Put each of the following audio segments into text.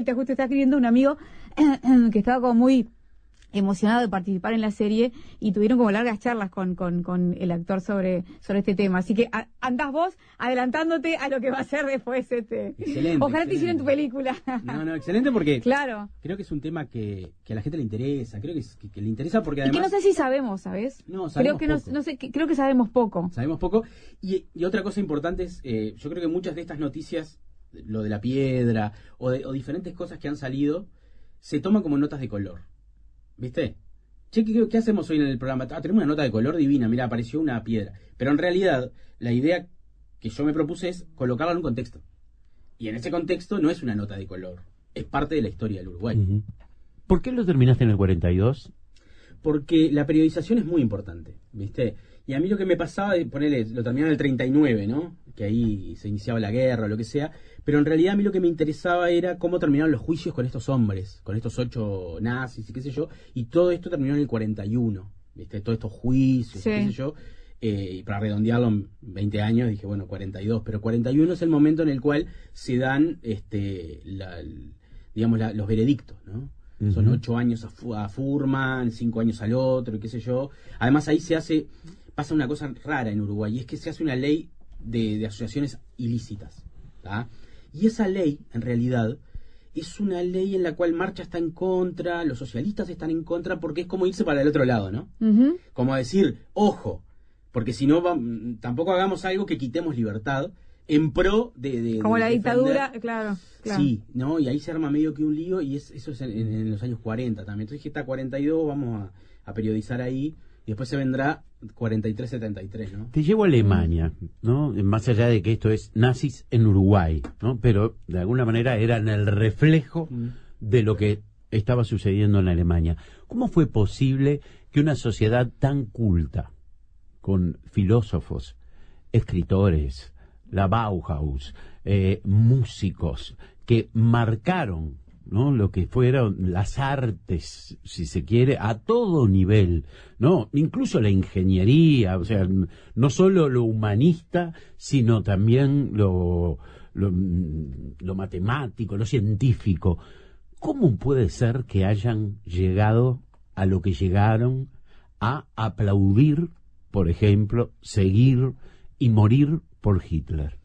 Evita justo está escribiendo un amigo que estaba como muy emocionado de participar en la serie y tuvieron como largas charlas con el actor sobre este tema. Así que andás vos adelantándote a lo que va a ser después. Excelente. Ojalá te hicieran tu película. No, excelente porque claro. Creo que es un tema que a la gente le interesa. Creo que le interesa porque además... Y que no sé si sabemos, ¿sabes? No, sabemos creo que sabemos poco. Sabemos poco. Y otra cosa importante es, yo creo que muchas de estas noticias, lo de la piedra o diferentes cosas que han salido, se toman como notas de color. ¿Viste? Che, ¿qué hacemos hoy en el programa? Tenemos una nota de color divina, mira, apareció una piedra. Pero en realidad, la idea que yo me propuse es colocarla en un contexto. Y en ese contexto no es una nota de color, es parte de la historia del Uruguay. Uh-huh. ¿Por qué lo terminaste en el 42? Porque la periodización es muy importante, ¿viste? Y a mí lo que me pasaba, ponele, lo terminaba en el 39, ¿no? Que ahí se iniciaba la guerra o lo que sea. Pero en realidad a mí lo que me interesaba era cómo terminaron los juicios con estos hombres, con estos 8 nazis y qué sé yo. Y todo esto terminó en el 41, ¿viste? Todos estos juicios, sí. Qué sé yo. Y para redondearlo en 20 años dije, bueno, 42. Pero 41 es el momento en el cual se dan, los veredictos, ¿no? Uh-huh. Son 8 años a Furman, 5 años al otro, y qué sé yo. Además ahí pasa una cosa rara en Uruguay, y es que se hace una ley de asociaciones ilícitas, ¿tá? Y esa ley, en realidad, es una ley en la cual Marcha está en contra, los socialistas están en contra, porque es como irse para el otro lado, ¿no? Uh-huh. Como decir, ojo, porque si no, tampoco hagamos algo que quitemos libertad en pro de como la defender. dictadura, claro. Sí, ¿no? Y ahí se arma medio que un lío, y eso es en los años 40 también. Entonces dije, está 42, vamos a periodizar ahí, y después se vendrá 43-73, ¿no? Te llevo a Alemania, ¿no? Más allá de que esto es nazis en Uruguay, ¿no? Pero de alguna manera eran el reflejo de lo que estaba sucediendo en Alemania. ¿Cómo fue posible que una sociedad tan culta, con filósofos, escritores, la Bauhaus, músicos, que marcaron, ¿no?, lo que fueron las artes, si se quiere, a todo nivel, ¿no? Incluso la ingeniería, o sea, no solo lo humanista, sino también lo matemático, lo científico. ¿Cómo puede ser que hayan llegado a lo que llegaron, a aplaudir, por ejemplo, seguir y morir por Hitler?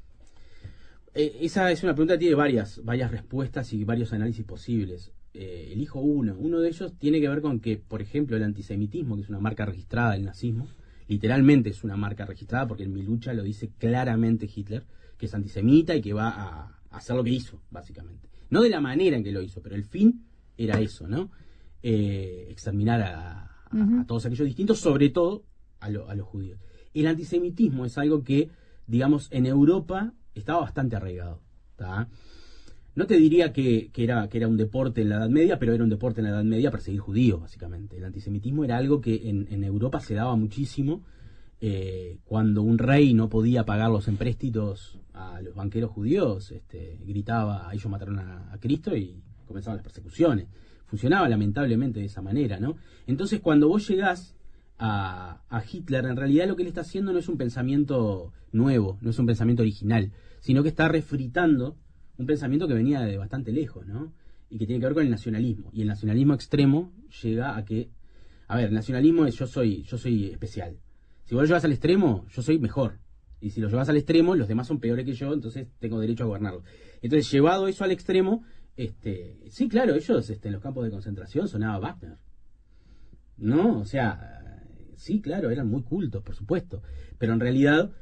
Esa es una pregunta que tiene varias respuestas y varios análisis posibles. Elijo uno. Uno de ellos tiene que ver con que, por ejemplo, el antisemitismo, que es una marca registrada del nazismo, literalmente es una marca registrada, porque en Mi lucha lo dice claramente Hitler, que es antisemita y que va a hacer lo que hizo, básicamente. No de la manera en que lo hizo, pero el fin era eso, ¿no? Exterminar a todos aquellos distintos, sobre todo a los judíos. El antisemitismo es algo que, digamos, en Europa estaba bastante arraigado, ¿tá? No te diría que era un deporte en la Edad Media, pero era un deporte en la Edad Media perseguir judíos, básicamente. El antisemitismo era algo que en Europa se daba muchísimo, cuando un rey no podía pagar los empréstitos a los banqueros judíos, gritaba, ellos mataron a Cristo, y comenzaban las persecuciones. Funcionaba lamentablemente de esa manera, ¿no? Entonces, cuando vos llegás a Hitler, en realidad lo que él está haciendo no es un pensamiento nuevo, no es un pensamiento original, sino que está refritando un pensamiento que venía de bastante lejos, ¿no? Y que tiene que ver con el nacionalismo. Y el nacionalismo extremo llega a que, el nacionalismo es yo soy especial. Si vos lo llevas al extremo, yo soy mejor. Y si lo llevas al extremo, los demás son peores que yo, entonces tengo derecho a gobernarlo. Entonces, llevado eso al extremo, sí, claro, ellos en los campos de concentración sonaba Wagner, ¿no? O sea, sí, claro, eran muy cultos, por supuesto, pero en realidad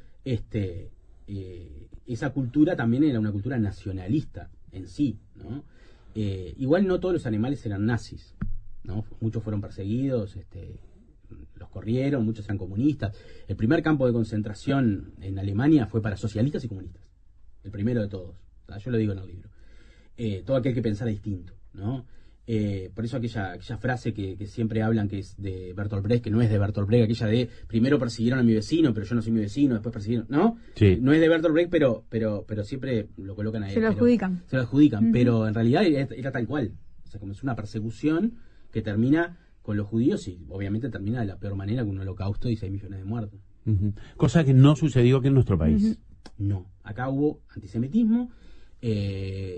esa cultura también era una cultura nacionalista en sí, ¿no? Igual no todos los animales eran nazis, ¿no? Muchos fueron perseguidos, los corrieron, muchos eran comunistas. El primer campo de concentración en Alemania fue para socialistas y comunistas, el primero de todos, ¿tá? Yo lo digo en el libro. Todo aquel que pensara distinto, ¿no? Por eso aquella frase que siempre hablan, que es de Bertolt Brecht, que no es de Bertolt Brecht, aquella de primero persiguieron a mi vecino, pero yo no soy mi vecino, después persiguieron, ¿no? Sí. No es de Bertolt Brecht, pero siempre lo colocan a él. Se lo adjudican. Se lo adjudican, pero en realidad era tal cual. O sea, como es una persecución que termina con los judíos, y obviamente termina de la peor manera, con un holocausto y 6 millones de muertos. Uh-huh. Cosa que no sucedió aquí en nuestro país. No, acá hubo antisemitismo,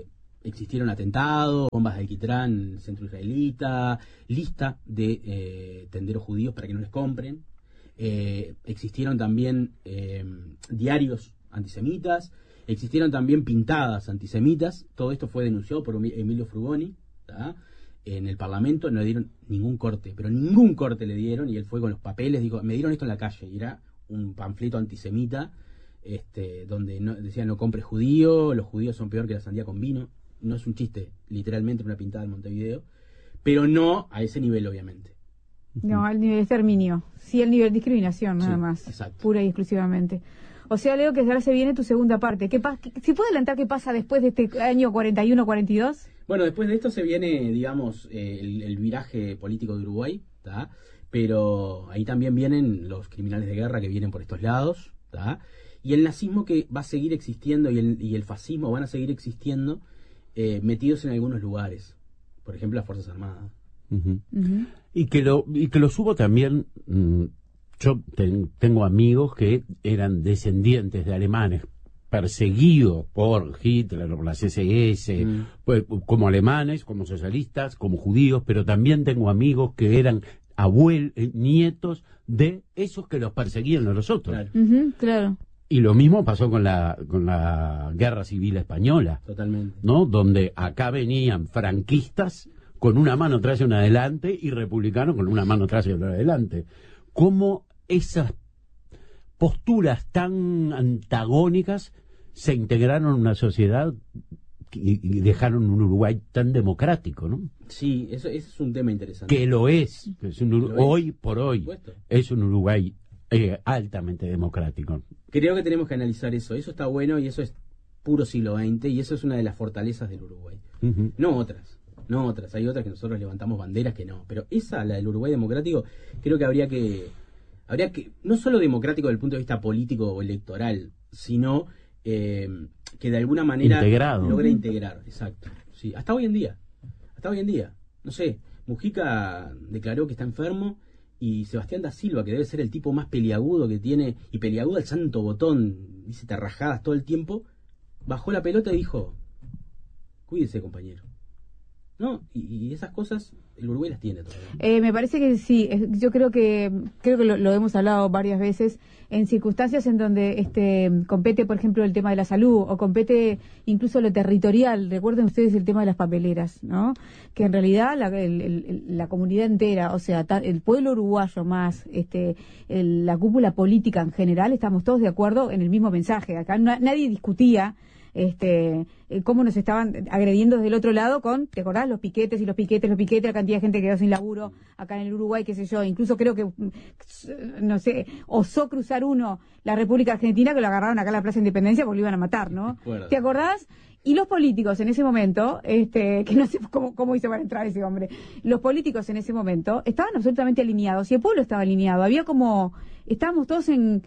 existieron atentados, bombas de alquitrán en el centro israelita, lista de tenderos judíos para que no les compren. Existieron también diarios antisemitas, existieron también pintadas antisemitas. Todo esto fue denunciado por Emilio Frugoni, ¿tá? En el Parlamento. No le dieron ningún corte, pero ningún corte le dieron, y él fue con los papeles, dijo, me dieron esto en la calle, y era un panfleto antisemita, donde decían no compres judío, los judíos son peor que la sandía con vino. No es un chiste, literalmente una pintada en Montevideo, pero no a ese nivel, obviamente. No, al nivel de exterminio, sí, al nivel de discriminación, nada más, exacto. Pura y exclusivamente. O sea, Leo, que ahora se viene tu segunda parte. ¿Se puede adelantar qué pasa después de este año 41-42? Bueno, después de esto se viene, digamos, el viraje político de Uruguay, ¿tá? Pero ahí también vienen los criminales de guerra que vienen por estos lados, ¿tá? Y el nazismo que va a seguir existiendo y el fascismo van a seguir existiendo, metidos en algunos lugares. Por ejemplo, las Fuerzas Armadas. Uh-huh. Uh-huh. Y que los hubo también. Yo tengo amigos que eran descendientes de alemanes perseguidos por Hitler, por las SS, pues, como alemanes, como socialistas, como judíos, pero también tengo amigos que eran nietos de esos que los perseguían a los otros. Claro. Uh-huh, claro. Y lo mismo pasó con la Guerra Civil Española. Totalmente. ¿No? Donde acá venían franquistas con una mano atrás y una adelante, y republicanos con una mano atrás y otra adelante. ¿Cómo esas posturas tan antagónicas se integraron en una sociedad y dejaron un Uruguay tan democrático, ¿no? Sí, eso es un tema interesante. Que lo es. Hoy por hoy es un Uruguay altamente democrático. Creo que tenemos que analizar eso. Eso está bueno, y eso es puro siglo XX, y eso es una de las fortalezas del Uruguay. Uh-huh. No otras. Hay otras que nosotros levantamos banderas que no. Pero esa, la del Uruguay democrático, creo que habría que no solo democrático desde el punto de vista político o electoral, sino que de alguna manera logre integrar. Exacto. Sí, hasta hoy en día. No sé, Mujica declaró que está enfermo, y Sebastián da Silva, que debe ser el tipo más peliagudo que tiene, y peliagudo al santo botón, dice tarrajadas todo el tiempo, bajó la pelota y dijo, cuídese, compañero. ¿No? Y esas cosas el Uruguay las tiene todavía. Me parece que sí. Yo creo que lo hemos hablado varias veces, en circunstancias en donde compete, por ejemplo, el tema de la salud, o compete incluso lo territorial. Recuerden ustedes el tema de las papeleras, ¿no? Que en realidad la comunidad entera, o sea, el pueblo uruguayo más la cúpula política en general, estamos todos de acuerdo en el mismo mensaje. Acá nadie discutía cómo nos estaban agrediendo desde el otro lado ¿te acordás? Los piquetes, la cantidad de gente que quedó sin laburo acá en el Uruguay, qué sé yo. Incluso creo que, no sé, osó cruzar la República Argentina, que lo agarraron acá en la Plaza Independencia porque lo iban a matar, ¿no? ¿Te acordás? Y los políticos en ese momento, que no sé cómo hizo para entrar ese hombre, los políticos en ese momento estaban absolutamente alineados, y el pueblo estaba alineado. Había estábamos todos en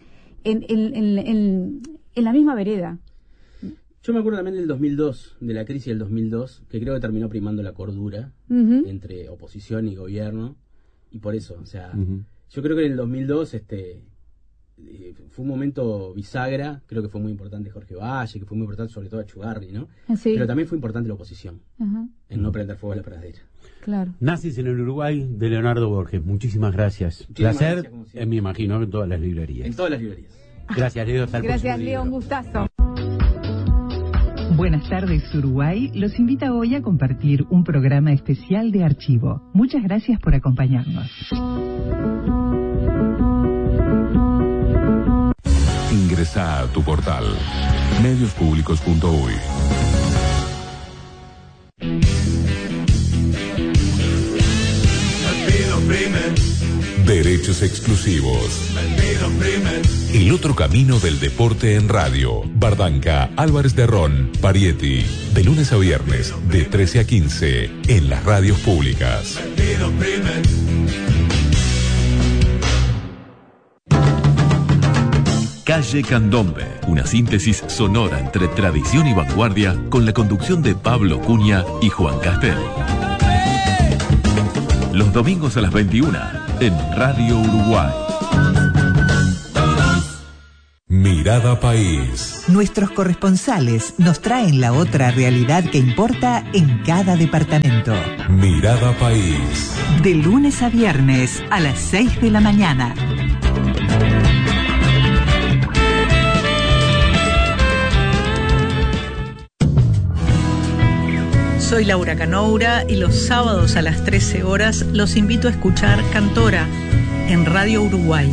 la misma vereda. Yo me acuerdo también del 2002, de la crisis del 2002, que creo que terminó primando la cordura entre oposición y gobierno, y por eso, o sea, yo creo que en el 2002 fue un momento bisagra. Creo que fue muy importante Jorge Valle, que fue muy importante sobre todo Achugarri, ¿no? Sí. Pero también fue importante la oposición, en no prender fuego a la pradera. Claro. Nazis en el Uruguay, de Leonardo Borges. Muchísimas gracias. Placer, me imagino, en todas las librerías. En todas las librerías. Gracias, Leo. Gracias, Leo. Un gustazo. Buenas tardes, Uruguay. Los invita hoy a compartir un programa especial de archivo. Muchas gracias por acompañarnos. Ingresa a tu portal mediospublicos.uy. Derechos exclusivos. El otro camino del deporte en radio. Bardanca, Álvarez de Ron, Parietti. De lunes a viernes, de 13 a 15, en las radios públicas. Calle Candombe, una síntesis sonora entre tradición y vanguardia, con la conducción de Pablo Cunha y Juan Castel. Los domingos a las 21, en Radio Uruguay. Mirada País. Nuestros corresponsales nos traen la otra realidad que importa en cada departamento. Mirada País. De lunes a viernes a las 6 de la mañana. Soy Laura Canoura y los sábados a las 13 horas los invito a escuchar Cantora en Radio Uruguay.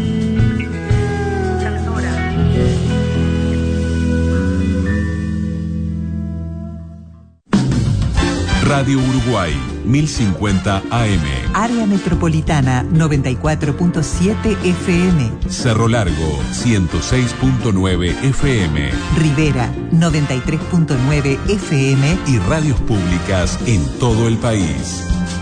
Radio Uruguay, 1050 AM. Área Metropolitana, 94.7 FM. Cerro Largo, 106.9 FM. Rivera, 93.9 FM. Y radios públicas en todo el país.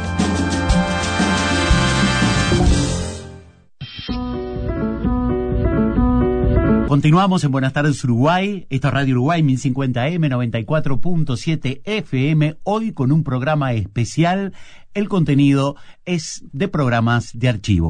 Continuamos en Buenas tardes Uruguay, esto es Radio Uruguay 1050M, 94.7 FM, hoy con un programa especial. El contenido es de programas de archivo.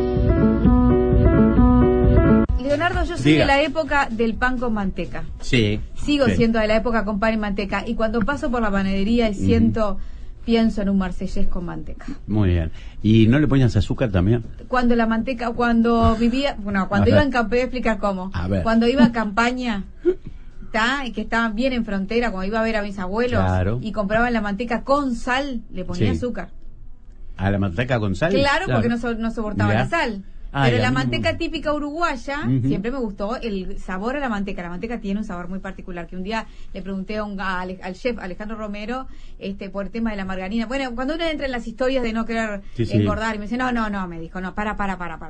Leonardo, yo soy de la época del pan con manteca. Sí. Sigo siendo de la época con pan y manteca, y cuando paso por la panadería y pienso en un marsellés con manteca. Muy bien. ¿Y no le ponías azúcar también? Cuando la manteca, cuando vivía, bueno, cuando iba en campaña, voy a explicar cómo. Cuando iba a campaña, y que estaban bien en frontera, cuando iba a ver a mis abuelos, claro, y compraban la manteca con sal, le ponía azúcar. ¿A la manteca con sal? Claro, porque no soportaba la sal. Pero la manteca típica uruguaya, siempre me gustó el sabor a la manteca. La manteca tiene un sabor muy particular, que un día le pregunté al chef Alejandro Romero por el tema de la margarina. Bueno, cuando uno entra en las historias de no querer engordar, y me dice, no, me dijo, no, para.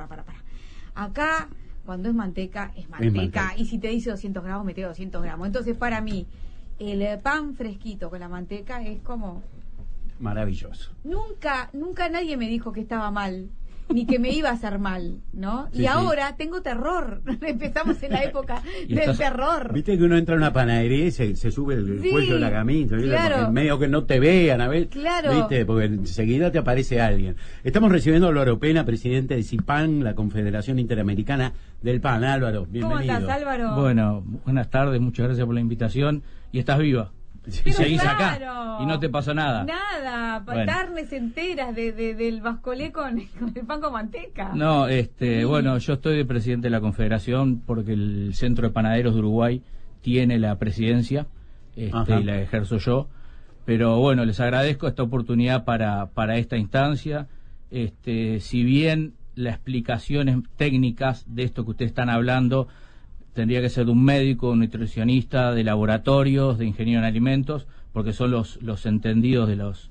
Acá, cuando es manteca, es manteca. Y si te dice 200 gramos, mete 200 gramos. Entonces, para mí, el pan fresquito con la manteca es como... maravilloso. Nunca nadie me dijo que estaba mal, ni que me iba a hacer mal, ¿no? Y ahora tengo terror. Empezamos en la época del terror. Viste que uno entra a una panadería y se sube el cuello de la camisa, claro, porque medio que no te vean, a ver, claro, viste, porque enseguida te aparece alguien. Estamos recibiendo a Álvaro Pena, presidente de CIPAN, la Confederación Interamericana del Pan. Álvaro, bienvenido. ¿Cómo estás, Álvaro? Bueno, buenas tardes, muchas gracias por la invitación. Y estás viva. Y seguís acá y no te pasó nada. Carnes enteras del bascolé con el pan con manteca. No, bueno, yo estoy de presidente de la Confederación porque el Centro de Panaderos de Uruguay tiene la presidencia, y la ejerzo yo. Pero bueno, les agradezco esta oportunidad para esta instancia. Si bien las explicaciones técnicas de esto que ustedes están hablando tendría que ser de un médico, un nutricionista, de laboratorios, de ingeniero en alimentos, porque son los entendidos de los...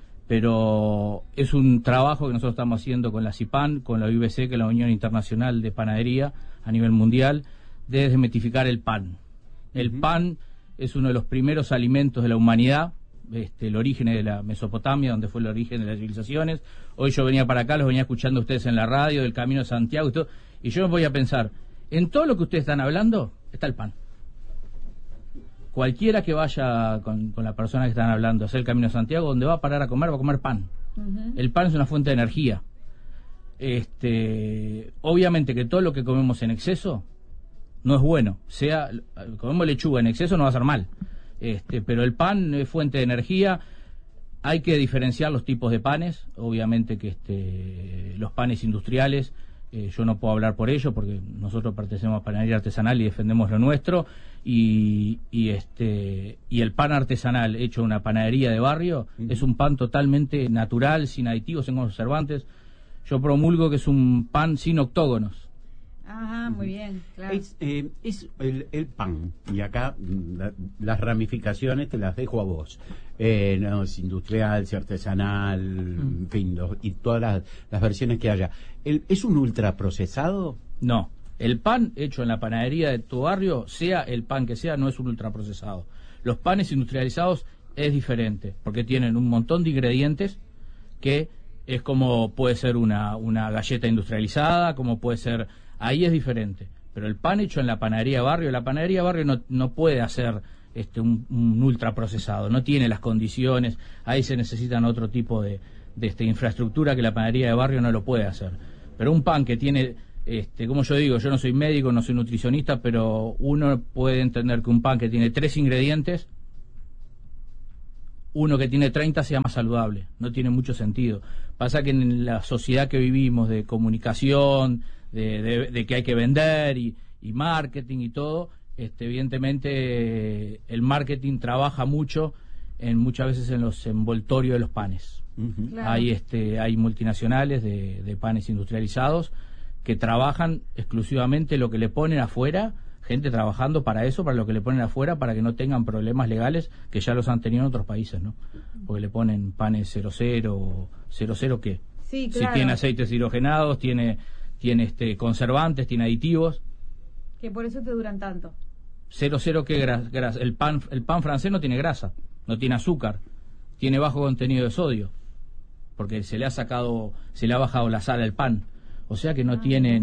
Pero es un trabajo que nosotros estamos haciendo con la CIPAN, con la UBC, que es la Unión Internacional de Panadería a nivel mundial, de desmitificar el pan. El pan es uno de los primeros alimentos de la humanidad, el origen es de la Mesopotamia, donde fue el origen de las civilizaciones. Hoy yo venía para acá, los venía escuchando a ustedes en la radio, del Camino de Santiago y todo, y yo me voy a pensar... En todo lo que ustedes están hablando está el pan. Cualquiera que vaya con la persona que están hablando a hacer el Camino de Santiago, donde va a parar a comer, va a comer pan. El pan es una fuente de energía. Obviamente que todo lo que comemos en exceso no es bueno. Comemos lechuga en exceso no va a ser mal. Pero el pan es fuente de energía. Hay que diferenciar los tipos de panes. Obviamente que los panes industriales... yo no puedo hablar por ello porque nosotros pertenecemos a panadería artesanal y defendemos lo nuestro y el pan artesanal hecho en una panadería de barrio es un pan totalmente natural, sin aditivos, sin conservantes. Yo promulgo que es un pan sin octógonos. Ajá, muy bien, claro. Es el pan, y acá las ramificaciones te las dejo a vos. No, es industrial, es artesanal, en fin, y todas las versiones que haya. ¿Es un ultraprocesado? No, el pan hecho en la panadería de tu barrio, sea el pan que sea, no es un ultraprocesado. Los panes industrializados es diferente, porque tienen un montón de ingredientes que es como puede ser una galleta industrializada, como puede ser... Ahí es diferente, pero el pan hecho en la panadería de barrio no puede hacer un ultraprocesado, no tiene las condiciones, ahí se necesitan otro tipo de infraestructura que la panadería de barrio no lo puede hacer. Pero un pan que tiene como yo digo, yo no soy médico, no soy nutricionista, pero uno puede entender que un pan que tiene 3 ingredientes, uno que tiene 30 sea más saludable. No tiene mucho sentido. Pasa que en la sociedad que vivimos de comunicación, de que hay que vender y marketing y todo, evidentemente el marketing trabaja mucho muchas veces en los envoltorios de los panes. Claro. Hay multinacionales de panes industrializados que trabajan exclusivamente lo que le ponen afuera, gente trabajando para eso, para lo que le ponen afuera, para que no tengan problemas legales que ya los han tenido en otros países, ¿no? Porque le ponen panes 00, 00 ¿qué? Sí, claro. Si tiene aceites hidrogenados, tiene conservantes, tiene aditivos. Que por eso te duran tanto. 00 ¿qué grasa? El pan francés no tiene grasa, no tiene azúcar, tiene bajo contenido de sodio, porque se le ha bajado la sal al pan. O sea que no tiene,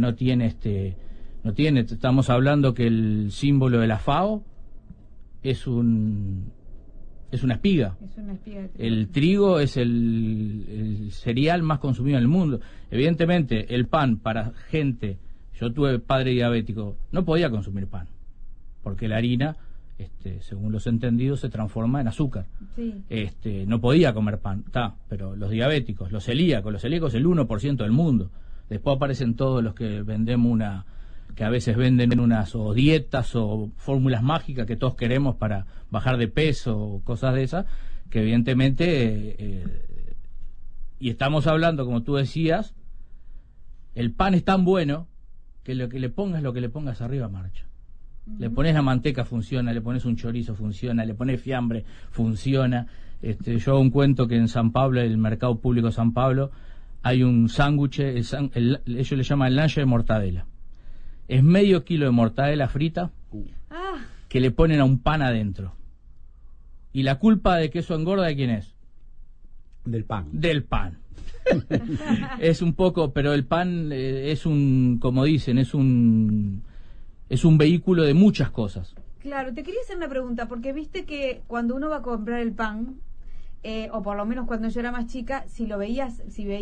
estamos hablando que el símbolo de la FAO es una espiga. Es una espiga de trigo. El trigo es el cereal más consumido en el mundo. Evidentemente, el pan para gente, yo tuve padre diabético, no podía consumir pan, porque la harina, según los entendidos, se transforma en azúcar. Sí. No podía comer pan, pero los diabéticos, los celíacos es el 1% del mundo. Después aparecen todos los que vendemos que a veces venden unas o dietas o fórmulas mágicas que todos queremos para bajar de peso o cosas de esas, que evidentemente, y estamos hablando, como tú decías, el pan es tan bueno que lo que le pongas arriba marcha. Le pones la manteca, funciona, le pones un chorizo, funciona, le pones fiambre, funciona. Yo hago un cuento que en San Pablo, el mercado público de San Pablo, hay un sándwich, ellos le llaman el lunch de mortadela. Es medio kilo de mortadela frita que le ponen a un pan adentro. ¿Y la culpa de que eso engorda de quién es? Del pan. Del pan. Es un poco, pero el pan como dicen, es un vehículo de muchas cosas. Claro, te quería hacer una pregunta, porque viste que cuando uno va a comprar el pan, o por lo menos cuando yo era más chica, si veías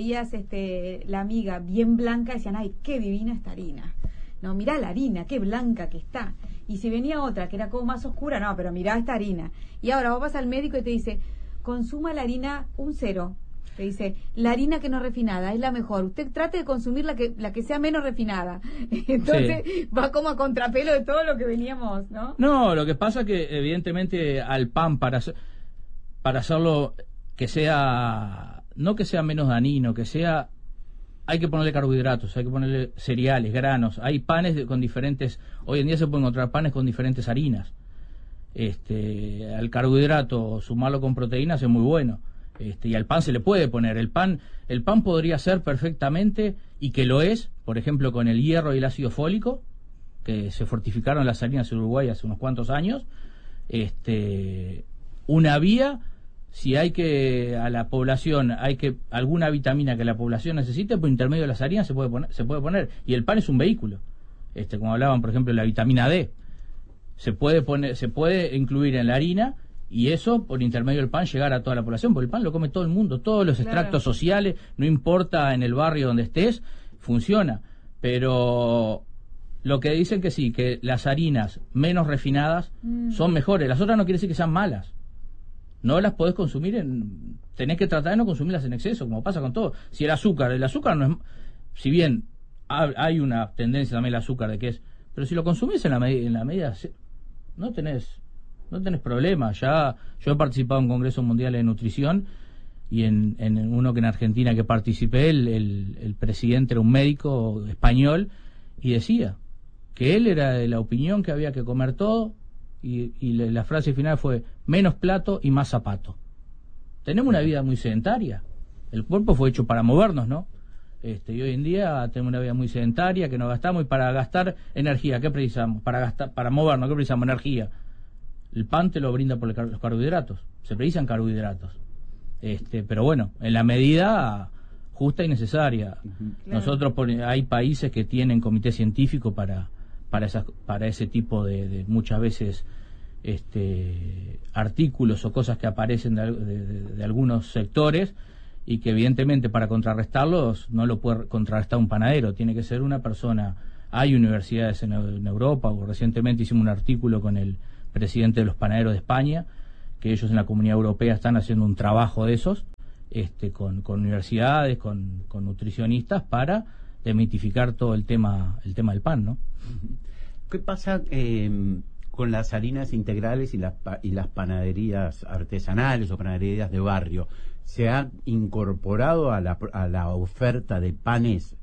la miga bien blanca, decían, ay, qué divina esta harina. No, mirá la harina, qué blanca que está. Y si venía otra que era como más oscura, no, pero mirá esta harina. Y ahora vos vas al médico y te dice, consuma la harina 1-0. Te dice, la harina que no refinada es la mejor. Usted trate de consumir la que sea menos refinada. Entonces va como a contrapelo de todo lo que veníamos, ¿no? No, lo que pasa que evidentemente al pan para hacerlo que sea, no que sea menos dañino, hay que ponerle carbohidratos, hay que ponerle cereales, granos. Hay panes con diferentes, hoy en día se pueden encontrar panes con diferentes harinas. Al carbohidrato sumarlo con proteínas es muy bueno. Y al pan se le puede poner. El pan podría ser perfectamente, y que lo es, por ejemplo, con el hierro y el ácido fólico, que se fortificaron las harinas en Uruguay hace unos cuantos años. Una vía, si hay que a la población, alguna vitamina que la población necesite, por intermedio de las harinas se puede poner. Y el pan es un vehículo. Como hablaban, por ejemplo, de la vitamina D. Se puede incluir en la harina, y eso, por intermedio del pan, llegar a toda la población, porque el pan lo come todo el mundo, todos los extractos sociales, no importa en el barrio donde estés, funciona. Pero lo que dicen que sí, que las harinas menos refinadas son mejores. Las otras no quiere decir que sean malas. No las podés consumir, tenés que tratar de no consumirlas en exceso, como pasa con todo. Si el azúcar no es, si bien hay una tendencia también al azúcar de que es, pero si lo consumís en la medida, no tenés problema. Ya yo he participado en congresos mundiales de nutrición, y en uno que en Argentina que participé, el presidente era un médico español, y decía que él era de la opinión que había que comer todo, y la frase final fue, menos plato y más zapato. Tenemos una vida muy sedentaria, el cuerpo fue hecho para movernos, ¿no? Y hoy en día tenemos una vida muy sedentaria, que nos gastamos, y para gastar energía, ¿qué precisamos? Para movernos, ¿qué precisamos? Energía. El pan te lo brinda por los carbohidratos, se precisan carbohidratos. Pero bueno, en la medida justa y necesaria. Claro. Nosotros hay países que tienen comité científico para ese tipo de muchas veces artículos o cosas que aparecen de algunos sectores, y que evidentemente para contrarrestarlos no lo puede contrarrestar un panadero, tiene que ser una persona. Hay universidades en Europa, o recientemente hicimos un artículo con el presidente de los panaderos de España, que ellos en la Comunidad Europea están haciendo un trabajo de esos, con universidades, con nutricionistas, para desmitificar todo el tema del pan, ¿no? ¿Qué pasa con las harinas integrales y las panaderías artesanales o panaderías de barrio? ¿Se ha incorporado a la oferta de panes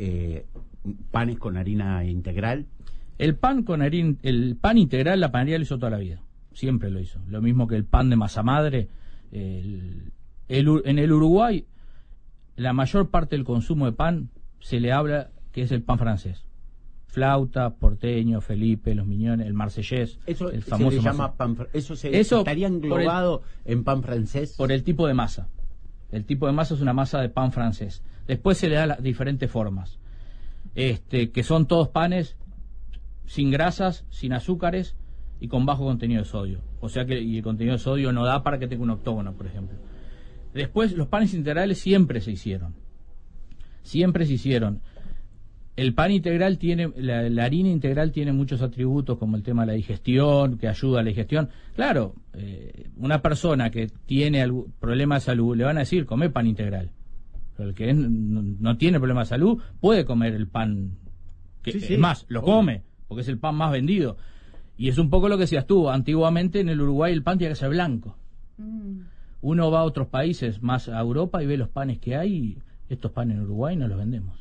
con harina integral? El pan integral la panadería lo hizo toda la vida, siempre lo hizo. Lo mismo que el pan de masa madre. En el Uruguay, la mayor parte del consumo de pan se le habla que es el pan francés. Flauta, porteño, Felipe, los Miñones, el marsellés, el famoso. Se le llama pan, eso estaría englobado en pan francés. Por el tipo de masa. El tipo de masa es una masa de pan francés. Después se le da las diferentes formas. Que son todos panes sin grasas, sin azúcares y con bajo contenido de sodio. O sea que y el contenido de sodio no da para que tenga un octógono, por ejemplo. Después, los panes integrales siempre se hicieron. Siempre se hicieron. El pan integral tiene, la harina integral tiene muchos atributos, como el tema de la digestión, que ayuda a la digestión. Claro, una persona que tiene algún problema de salud, le van a decir, come pan integral. Pero el que no tiene problema de salud, puede comer el pan. Es más, lo come, porque es el pan más vendido. Y es un poco lo que decías tú, antiguamente en el Uruguay el pan tenía que ser blanco. Uno va a otros países, más a Europa, y ve los panes que hay, y estos panes en Uruguay no los vendemos.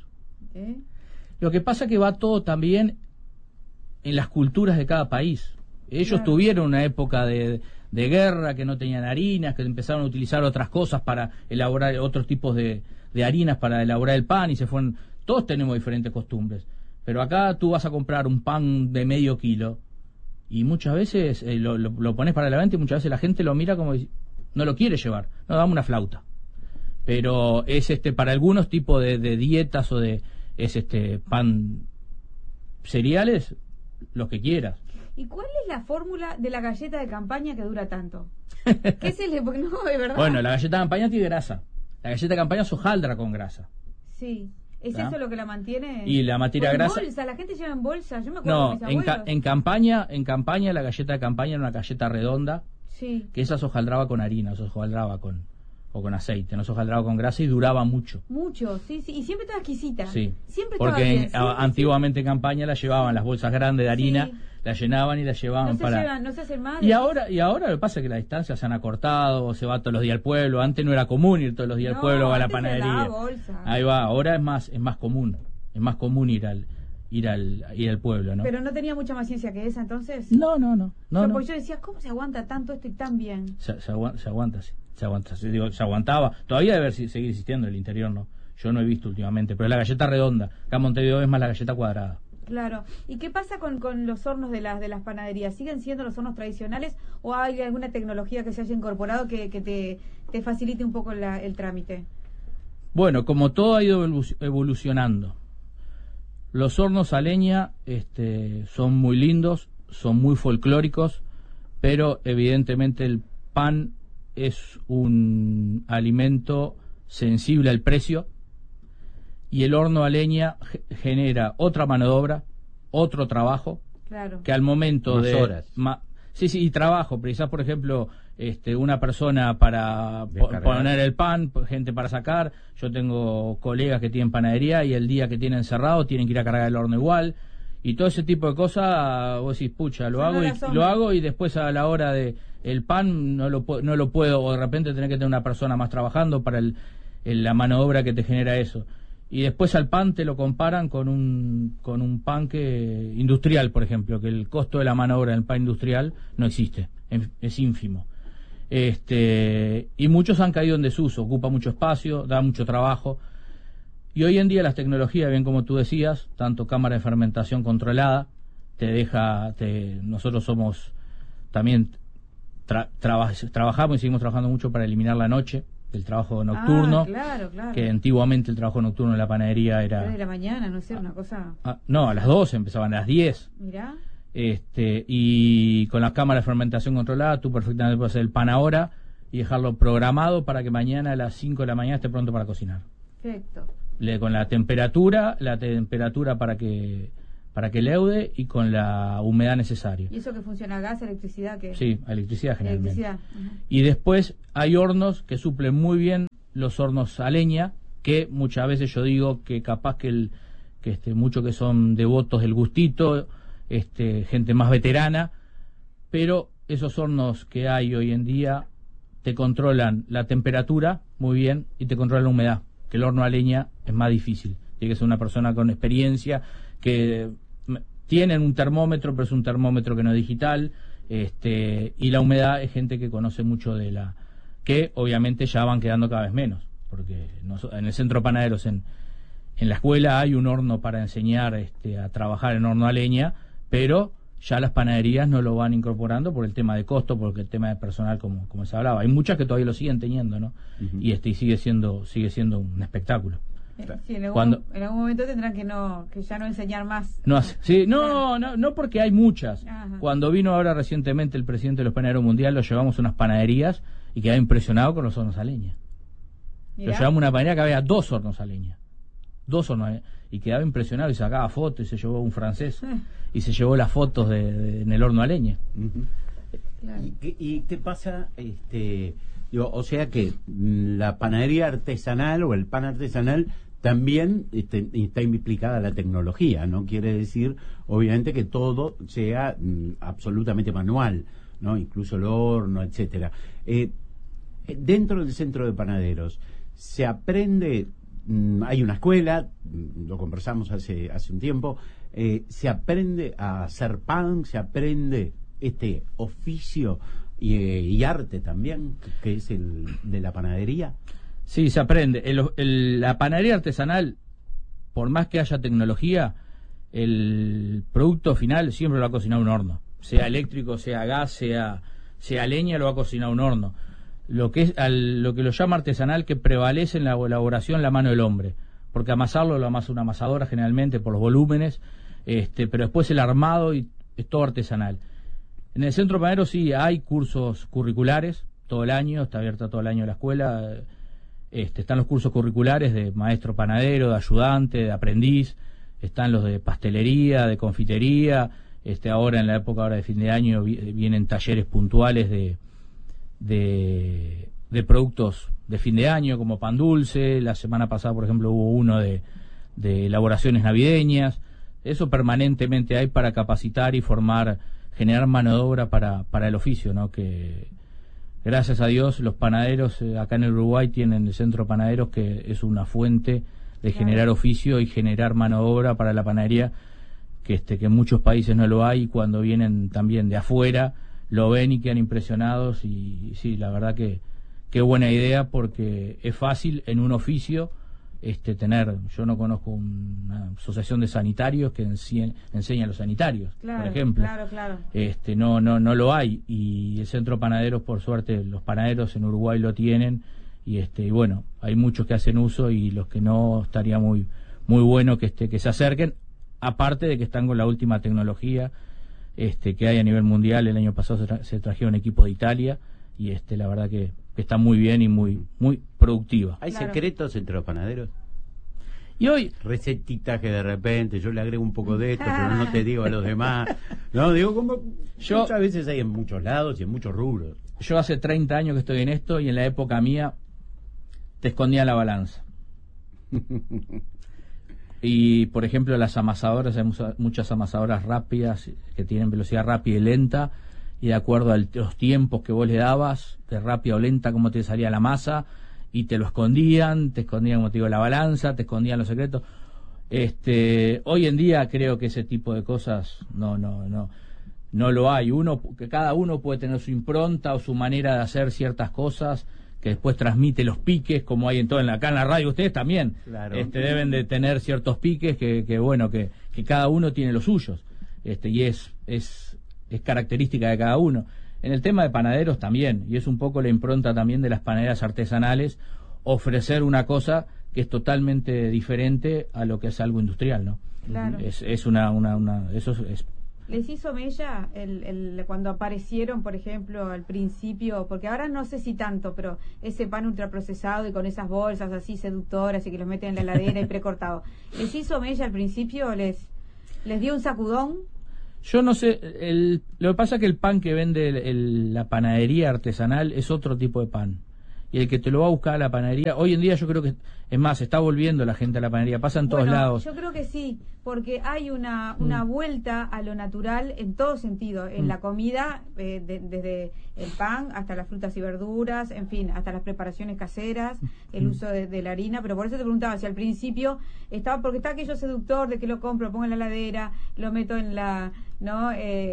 Lo que pasa es que va todo también en las culturas de cada país. Ellos tuvieron una época de guerra, que no tenían harinas, que empezaron a utilizar otras cosas para elaborar otros tipos de harinas para elaborar el pan, y se fueron. Todos tenemos diferentes costumbres. Pero acá tú vas a comprar un pan de medio kilo, y muchas veces lo pones para la venta, y muchas veces la gente lo mira como no lo quiere llevar. No, dame una flauta. Pero es para algunos tipos de dietas o pan cereales, los que quieras. ¿Y cuál es la fórmula de la galleta de campaña que dura tanto? ¿Qué es el porque no, de verdad? Bueno, la galleta de campaña tiene grasa. La galleta de campaña es hojaldra con grasa. Sí. ¿Es eso lo que la mantiene? Y la materia grasa. En bolsa, la gente lleva en bolsa. Yo me acuerdo de mis abuelos. En campaña la galleta de campaña era una galleta redonda. Sí. Que esa se hojaldraba con harina, se hojaldraba con aceite, no se hojaldraba con grasa, y duraba mucho. Mucho, sí, y siempre estaba exquisita. Sí, siempre estaba bien. Antiguamente en campaña la llevaban las bolsas grandes de harina, la llenaban y la llevaban no se hacen más. Y ahora lo que pasa es que las distancias se han acortado, se va todos los días al pueblo. Antes no era común ir todos los días al pueblo a la panadería. Ahí va, ahora es más común. Es más común ir al pueblo, ¿no? Pero no tenía mucha más ciencia que esa, entonces. No. Porque yo decía, ¿cómo se aguanta tanto esto y tan bien? Se aguanta, sí. Se aguantaba. Todavía debe seguir existiendo en el interior, ¿no? Yo no he visto últimamente, pero la galleta redonda. Acá en Montevideo es más la galleta cuadrada. Claro. ¿Y qué pasa con los hornos de las panaderías? ¿Siguen siendo los hornos tradicionales o hay alguna tecnología que se haya incorporado que te facilite un poco el trámite? Bueno, como todo ha ido evolucionando. Los hornos a leña son muy lindos, son muy folclóricos, pero evidentemente el pan es un alimento sensible al precio, y el horno a leña genera otra mano de obra, otro trabajo, que al momento más horas. Sí, y trabajo. Precisás, por ejemplo, una persona para poner el pan, gente para sacar. Yo tengo colegas que tienen panadería y el día que tienen cerrado tienen que ir a cargar el horno igual. Y todo ese tipo de cosas, vos decís, pucha, lo hago y después a la hora de el pan no lo puedo, o de repente tener que tener una persona más trabajando para la mano de obra que te genera eso. Y después al pan te lo comparan con un pan industrial, por ejemplo, que el costo de la mano de obra del pan industrial no existe, es ínfimo. Y muchos han caído en desuso, ocupa mucho espacio, da mucho trabajo. Y hoy en día las tecnologías, bien como tú decías, tanto cámara de fermentación controlada, nosotros somos también trabajamos y seguimos trabajando mucho para eliminar la noche, el trabajo nocturno, claro. Que antiguamente el trabajo nocturno en la panadería era... 3 de la mañana, no sé, una cosa... no, a las 12, empezaban a las 10. Mirá. Y con las cámaras de fermentación controlada, tú perfectamente puedes hacer el pan ahora y dejarlo programado para que mañana a las 5 de la mañana esté pronto para cocinar. Perfecto. Con la temperatura para que leude y con la humedad necesaria. ¿Y eso que funciona a gas, electricidad? ¿Qué? Sí, a electricidad generalmente. Electricidad. Y después hay hornos que suplen muy bien los hornos a leña, que muchas veces yo digo que capaz que muchos que son devotos del gustito, gente más veterana, pero esos hornos que hay hoy en día te controlan la temperatura muy bien y te controlan la humedad, que el horno a leña es más difícil. Tiene que ser una persona con experiencia, que tienen un termómetro, pero es un termómetro que no es digital, y la humedad es gente que conoce mucho que obviamente ya van quedando cada vez menos, porque en el centro de panaderos, en la escuela hay un horno para enseñar a trabajar en horno a leña, pero ya las panaderías no lo van incorporando por el tema de costo, porque el tema de personal, como se hablaba. Hay muchas que todavía lo siguen teniendo, ¿no? Uh-huh. Y sigue siendo un espectáculo. Sí, en algún momento tendrán que ya no enseñar más. No, porque hay muchas. Ajá. Cuando vino ahora recientemente el presidente de los panaderos mundial, lo llevamos a unas panaderías y quedaba impresionado con los hornos a leña. Mirá. Lo llevamos a una panadería que había 2 hornos a leña. 2 hornos, y quedaba impresionado y sacaba fotos, y se llevó un francés y se llevó las fotos en el horno a leña. Uh-huh. Claro. ¿Y qué pasa? O sea que la panadería artesanal o el pan artesanal también está implicada la tecnología, no quiere decir obviamente que todo sea absolutamente manual, ¿no? Incluso el horno, etcétera. Dentro del centro de panaderos se aprende, hay una escuela, lo conversamos hace un tiempo, se aprende a hacer pan, se aprende este oficio y arte también, que es el de la panadería. Sí, se aprende. La panadería artesanal, por más que haya tecnología, el producto final siempre lo va a cocinar un horno. Sea eléctrico, sea gas, sea leña, lo va a cocinar un horno. Lo que lo llama artesanal, que prevalece en la elaboración la mano del hombre. Porque amasarlo lo amasa una amasadora generalmente por los volúmenes, pero después el armado y es todo artesanal. En el centro panadero sí hay cursos curriculares todo el año, está abierta todo el año la escuela. Están los cursos curriculares de maestro panadero, de ayudante, de aprendiz, están los de pastelería, de confitería, ahora en la época de fin de año vienen talleres puntuales de productos de fin de año, como pan dulce. La semana pasada, por ejemplo, hubo uno de elaboraciones navideñas. Eso permanentemente hay para capacitar y formar, generar mano de obra para el oficio, ¿no? Que gracias a Dios los panaderos acá en el Uruguay tienen el centro de panaderos, que es una fuente de generar oficio y generar mano de obra para la panadería, que en muchos países no lo hay, y cuando vienen también de afuera lo ven y quedan impresionados. Y sí, la verdad que qué buena idea, porque es fácil en un oficio tener. Yo no conozco una asociación de sanitarios que enseña a los sanitarios, por ejemplo. Claro. No lo hay, y el centro panaderos, por suerte, los panaderos en Uruguay lo tienen, y bueno, hay muchos que hacen uso, y los que no, estaría muy muy bueno que se acerquen, aparte de que están con la última tecnología que hay a nivel mundial. El año pasado se trajeron equipos de Italia, y la verdad que está muy bien y muy productiva. ¿Hay secretos entre los panaderos? Y hoy recetitas que de repente yo le agrego un poco de esto, pero no te digo a los demás. No, digo, como muchas veces hay en muchos lados y en muchos rubros. Yo hace 30 años que estoy en esto, y en la época mía te escondía la balanza. Y por ejemplo, las amasadoras, hay muchas amasadoras rápidas que tienen velocidad rápida y lenta, y de acuerdo a los tiempos que vos le dabas, de rápida o lenta, cómo te salía la masa, y te escondían, como te digo, la balanza, te escondían los secretos. Hoy en día creo que ese tipo de cosas no lo hay. Que cada uno puede tener su impronta o su manera de hacer ciertas cosas, que después transmite los piques, como hay acá en la radio. Ustedes también deben de tener ciertos piques que cada uno tiene los suyos, y es característica de cada uno. En el tema de panaderos también, y es un poco la impronta también de las panaderas artesanales, ofrecer una cosa que es totalmente diferente a lo que es algo industrial, ¿no? Claro. Eso es ¿Les hizo mella cuando aparecieron, por ejemplo, al principio? Porque ahora no sé si tanto, pero ese pan ultraprocesado y con esas bolsas así seductoras y que los meten en la heladera y precortado. ¿Les hizo mella al principio? ¿Les dio un sacudón? Yo no sé, lo que pasa es que el pan que vende la panadería artesanal es otro tipo de pan. Y el que te lo va a buscar a la panadería, hoy en día yo creo que, es más, está volviendo la gente a la panadería, pasa en todos lados. Yo creo que sí, porque hay una vuelta a lo natural en todo sentido, en la comida, desde el pan hasta las frutas y verduras, en fin, hasta las preparaciones caseras, el uso de la harina, pero por eso te preguntaba si al principio porque está aquello seductor de que lo compro, lo pongo en la heladera, lo meto en la, ¿no?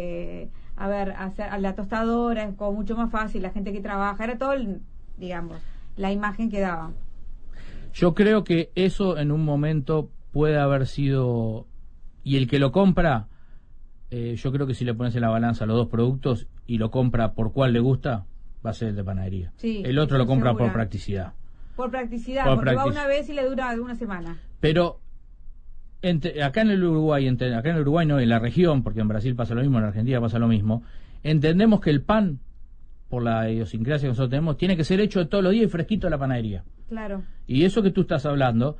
A la tostadora, es como mucho más fácil, la gente que trabaja, era todo digamos, la imagen que daba. Yo creo que eso en un momento puede haber sido, y el que lo compra, yo creo que si le pones en la balanza los dos productos y lo compra por cuál le gusta, va a ser el de panadería. Sí, el otro lo compra por practicidad. Por practicidad, porque va una vez y le dura una semana. Pero acá en el Uruguay no, en la región, porque en Brasil pasa lo mismo, en Argentina pasa lo mismo, entendemos que el pan, por la idiosincrasia que nosotros tenemos, tiene que ser hecho todos los días y fresquito de la panadería. Claro. Y eso que tú estás hablando,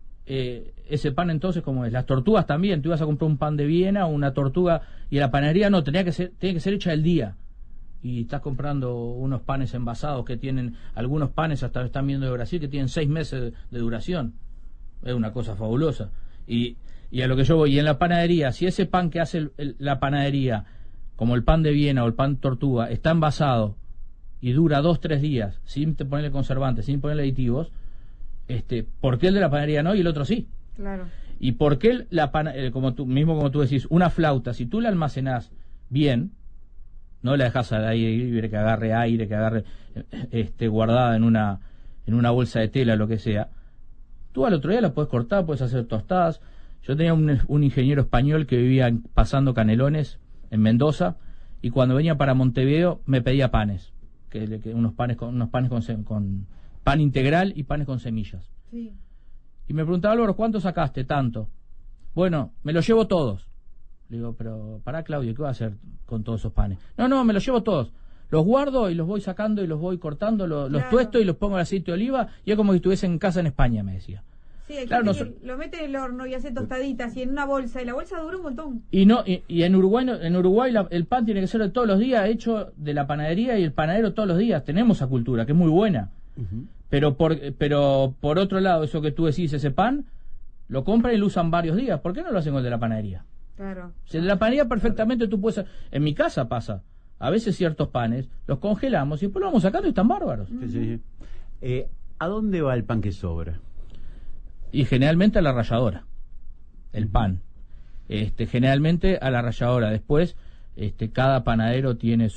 ese pan entonces, ¿cómo es? Las tortugas también, tú ibas a comprar un pan de Viena, una tortuga, y la panadería no, tiene que ser hecha el día. Y estás comprando unos panes envasados que tienen, algunos panes hasta están viendo de Brasil, que tienen 6 meses de duración. Es una cosa fabulosa. Y a lo que yo voy, y en la panadería, si ese pan que hace la panadería, como el pan de Viena o el pan tortuga, está envasado y dura 2-3 días sin ponerle conservantes, sin ponerle aditivos, ¿por qué el de la panadería no y el otro sí? Claro. ¿Y por qué como tú decís, una flauta, si tú la almacenás bien, no la dejas al aire libre, que agarre aire, que agarre guardada en una bolsa de tela, lo que sea, tú al otro día la puedes cortar, puedes hacer tostadas. Yo tenía un ingeniero español que vivía pasando Canelones en Mendoza, y cuando venía para Montevideo me pedía panes, unos panes con pan integral y panes con semillas. Sí. Y me preguntaba, Álvaro, ¿cuánto sacaste? Tanto. Bueno, me los llevo todos. Le digo, pero pará, Claudio, ¿qué voy a hacer con todos esos panes? No, me los llevo todos. Los guardo y los voy sacando y los voy cortando, los tuesto y los pongo en aceite de oliva, y es como si estuviese en casa en España, me decía. Sí, lo mete en el horno y hace tostaditas y en una bolsa, y la bolsa dura un montón. Y en Uruguay el pan tiene que ser de todos los días, hecho de la panadería y el panadero todos los días. Tenemos esa cultura, que es muy buena. Uh-huh. Pero por otro lado, eso que tú decís, ese pan, lo compran y lo usan varios días. ¿Por qué no lo hacen con el de la panadería? Claro. Si el de la panadería perfectamente tú puedes... En mi casa pasa. A veces ciertos panes los congelamos y después los vamos sacando y están bárbaros. Uh-huh. Sí. ¿A dónde va el pan que sobra? Y generalmente a la ralladora, el pan. Generalmente a la ralladora. Después, cada panadero tiene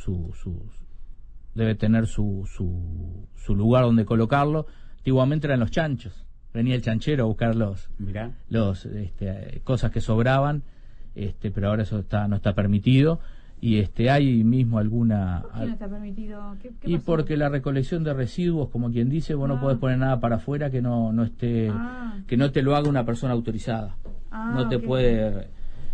debe tener su lugar donde colocarlo. Antiguamente eran los chanchos. Venía el chanchero a buscar cosas que sobraban, pero ahora eso no está permitido. Y hay mismo alguna... ¿Por qué no está permitido? ¿Qué y pasó? porque la recolección de residuos, como quien dice, vos no podés poner nada para afuera que no esté, que no te lo haga una persona autorizada. No te puede...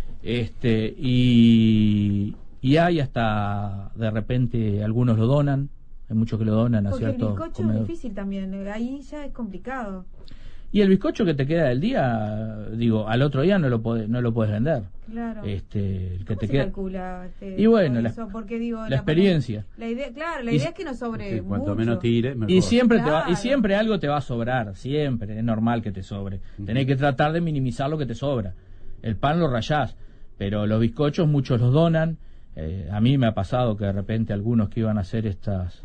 Y hay hasta, de repente, algunos lo donan, hay muchos que lo donan a ciertos comedores. Porque el bizcocho es difícil también, ahí ya es complicado. Y el bizcocho que te queda del día, al otro día no lo podés vender. Claro. El que ¿Cómo te se queda... calcula? Y bueno, porque la experiencia. La idea es que no sobre cuanto mucho. menos tire, mejor. Y siempre algo te va a sobrar, siempre, es normal que te sobre. Tenés que tratar de minimizar lo que te sobra. El pan lo rayás, pero los bizcochos muchos los donan. A mí me ha pasado que de repente algunos que iban a hacer estas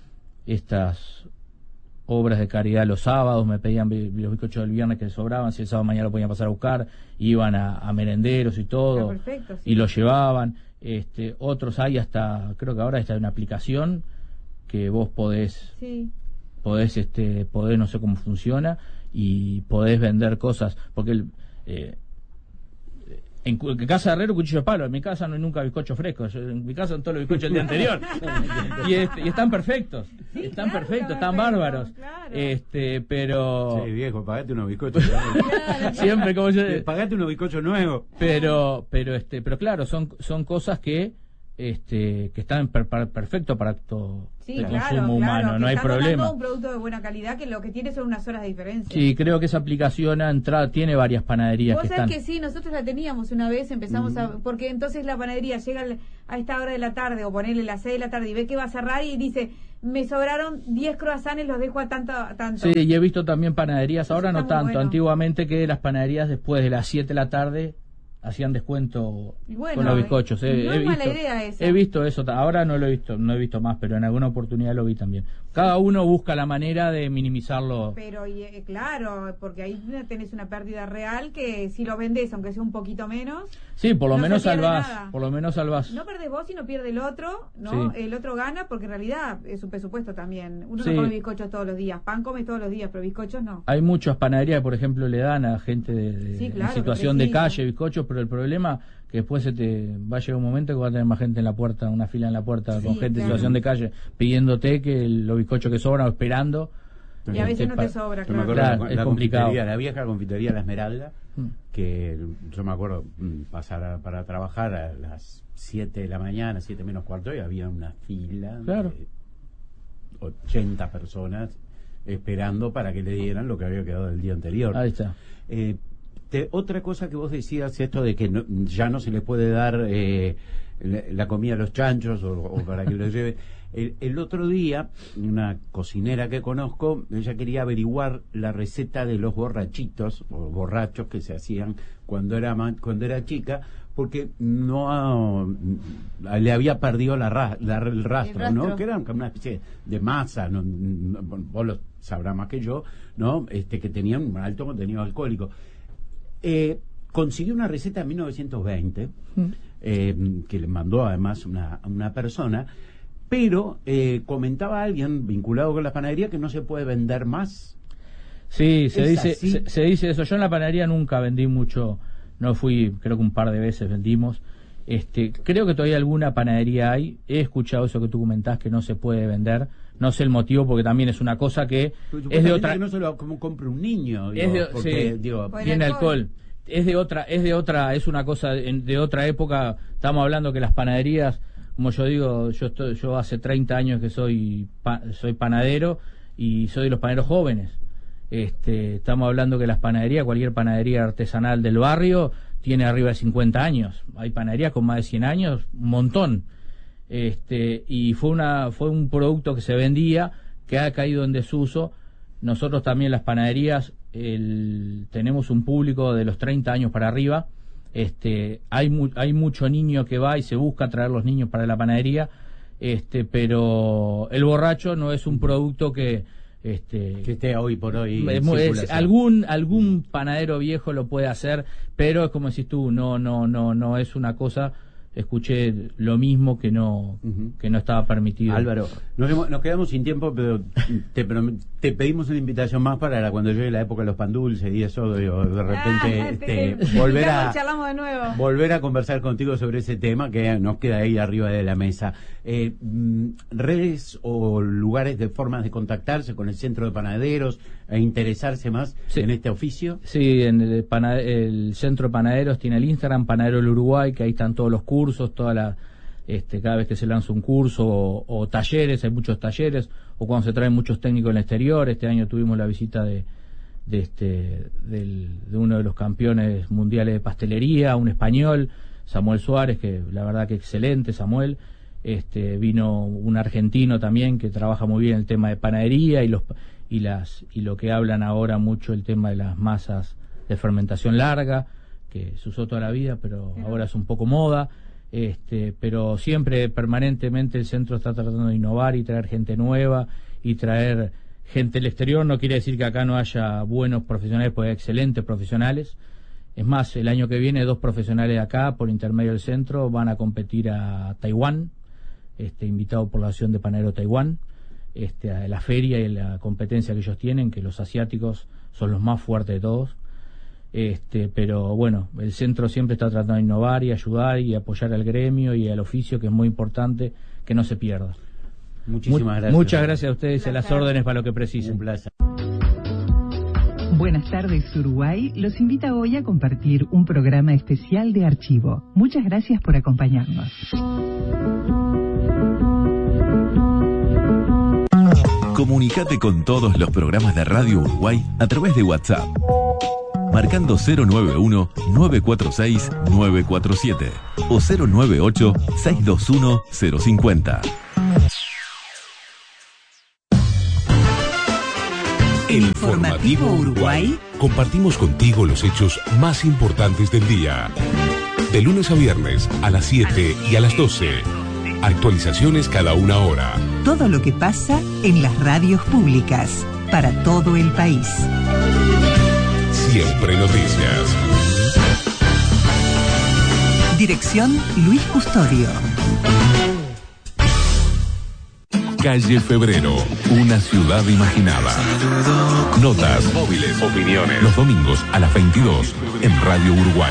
obras de caridad los sábados me pedían los bizcochos del viernes que les sobraban, si el sábado mañana lo podían pasar a buscar, iban a merenderos y todo, perfecto, sí. Y lo llevaban. Otros hay hasta, creo que ahora está una aplicación que vos podés no sé cómo funciona, y podés vender cosas, porque En casa de Herrero, cuchillo de palo. En mi casa no hay nunca bizcochos frescos. En mi casa son todos los bizcochos del día anterior. y están perfectos. Sí, están claro, perfectos, están bárbaros. Claro. Pero... Sí, viejo, pagate unos bizcochos. Siempre como yo... Pagate unos bizcochos nuevos. Pero claro, son cosas que están perfectos para acto de consumo humano, no hay problema. Un producto de buena calidad que lo que tiene son unas horas de diferencia. Sí, creo que esa aplicación tiene varias panaderías Vos que sabés están. que sí, nosotros la teníamos una vez, empezamos porque entonces la panadería llega a esta hora de la tarde o ponerle las 6 de la tarde y ve que va a cerrar y dice, me sobraron 10 croissants, los dejo a tanto. Sí, y he visto también panaderías, ahora no tanto, bueno. Antiguamente que las panaderías después de las 7 de la tarde hacían descuento con los bizcochos. No es mala idea esa. He visto eso, ahora no he visto más, pero en alguna oportunidad lo vi también. Cada uno busca la manera de minimizarlo. Pero claro, porque ahí tenés una pérdida real que si lo vendés, aunque sea un poquito menos. Sí, por lo no menos se pierde salvás. nada. Por lo menos salvás. No perdés vos, sino pierde el otro, ¿no? Sí. El otro gana porque en realidad es un presupuesto también. Uno Sí. no come bizcochos todos los días. Pan come todos los días, pero bizcochos no. Hay muchas panaderías que, por ejemplo, le dan a gente Sí, claro, en situación de necesita. calle bizcochos, pero el problema que después va a llegar un momento que va a tener más gente en la puerta, una fila en la puerta Sí, con gente en claro. situación de calle pidiéndote que los bizcochos que sobran o esperando. Y a veces no te sobra, Yo me claro. acuerdo Claro, es complicado. la vieja confitería La Esmeralda, Mm. que yo me acuerdo pasar para trabajar a las 7 de la mañana, 7 menos cuarto, y había una fila Claro. de 80 personas esperando para que le dieran lo que había quedado del día anterior. Ahí está. Otra cosa que vos decías, esto de que ya no se les puede dar la comida a los chanchos o para que lo lleve. El otro día, una cocinera que conozco, ella quería averiguar la receta de los borrachitos o borrachos que se hacían cuando era chica, porque le había perdido el rastro, ¿no? Que eran como una especie de masa, vos lo sabrás más que yo, ¿no? Que tenían un alto contenido alcohólico. Consiguió una receta en 1920 que le mandó además una persona, pero comentaba alguien vinculado con la panadería que no se puede vender más. Sí, se ¿Es dice eso. Yo en la panadería nunca vendí mucho, no fui, creo que un par de veces vendimos. Creo que todavía alguna panadería hay. He escuchado eso que tú comentás, que no se puede vender. No sé el motivo, porque también es una cosa que es de otra. Que no se lo compre un niño. Tiene alcohol. Es de otra, es una cosa de otra época. Estamos hablando que las panaderías, como yo digo, yo hace 30 años que soy panadero y soy de los panaderos jóvenes. Estamos hablando que las panaderías, cualquier panadería artesanal del barrio, tiene arriba de 50 años. Hay panaderías con más de 100 años, un montón. Y fue un producto que se vendía, que ha caído en desuso. Nosotros también las panaderías tenemos un público de los 30 años para arriba. Hay mucho niño que va y se busca traer los niños para la panadería, pero el borracho no es un producto que esté hoy por hoy en algún panadero viejo lo puede hacer, pero es como decís tú, no es una cosa. Escuché lo mismo que no estaba permitido. Álvaro, nos quedamos sin tiempo, pero te pedimos una invitación más para cuando llegue la época de los pan dulces y eso, de repente charlamos de nuevo. Volver a conversar contigo sobre ese tema que nos queda ahí arriba de la mesa. Redes o lugares de formas de contactarse con el Centro de Panaderos e interesarse más en este oficio. Sí, en el Centro de Panaderos tiene el Instagram Panadero del Uruguay, que ahí están todos los cursos, cada vez que se lanza un curso o talleres, hay muchos talleres, o cuando se traen muchos técnicos en el exterior. Este año tuvimos la visita de uno de los campeones mundiales de pastelería, un español, Samuel Suárez, que la verdad que excelente Samuel. Vino un argentino también que trabaja muy bien el tema de panadería y lo que hablan ahora mucho, el tema de las masas de fermentación larga, que se usó toda la vida, pero ahora es un poco moda. Pero siempre, permanentemente, el centro está tratando de innovar y traer gente nueva y traer gente del exterior. No quiere decir que acá no haya buenos profesionales, porque hay excelentes profesionales. Es más, el año que viene 2 profesionales de acá, por intermedio del centro, van a competir a Taiwán, invitado por la Asociación de Panaderos de Taiwán, a la feria y la competencia que ellos tienen, que los asiáticos son los más fuertes de todos. Pero bueno, el centro siempre está tratando de innovar y ayudar y apoyar al gremio y al oficio, que es muy importante que no se pierda. Muchísimas gracias. Muchas gracias a ustedes, a las órdenes para lo que precisen. Un placer. Buenas tardes, Uruguay. Los invita hoy a compartir un programa especial de archivo. Muchas gracias por acompañarnos. Comunicate con todos los programas de Radio Uruguay a través de WhatsApp, marcando 091-946-947 o 098-621-050. Informativo Uruguay. Compartimos contigo los hechos más importantes del día. De lunes a viernes a las 7 y a las 12. Actualizaciones cada una hora. Todo lo que pasa en las radios públicas para todo el país. Siempre noticias. Dirección Luis Custodio. Calle Febrero, una ciudad imaginada. Notas, móviles, opiniones. Los domingos a las 22 en Radio Uruguay.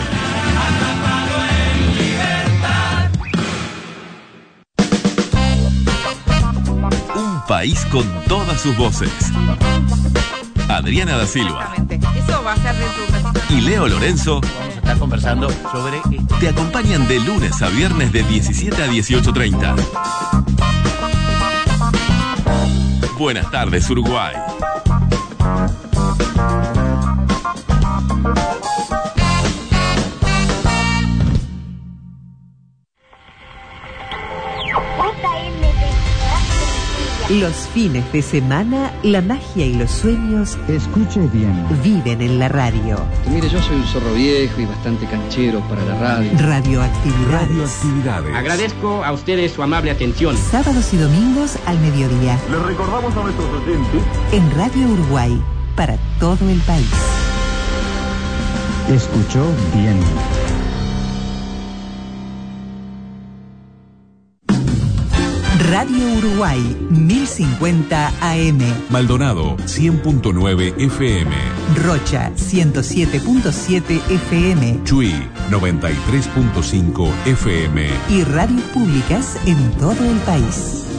Un país con todas sus voces. Adriana da Silva. Eso va a ser de tu... Y Leo Lorenzo Vamos a estar conversando sobre... te acompañan de lunes a viernes de 17 a 18:30. Buenas tardes, Uruguay. Los fines de semana, la magia y los sueños, escuche bien, viven en la radio. Mire, yo soy un zorro viejo y bastante canchero para la radio. Radioactividades. Agradezco a ustedes su amable atención. Sábados y domingos al mediodía. Les recordamos a nuestros oyentes en Radio Uruguay, para todo el país. Escuchó bien. Radio Uruguay, 1050 AM. Maldonado, 100.9 FM. Rocha, 107.7 FM. Chuy, 93.5 FM. Y radios públicas en todo el país.